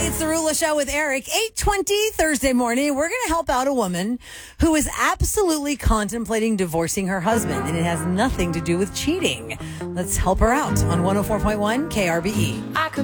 It's the Rula Show with Eric. 8:20 Thursday morning. We're going to help out a woman who is absolutely contemplating divorcing her husband, and it has nothing to do with cheating. Let's help her out on 104.1 KRBE.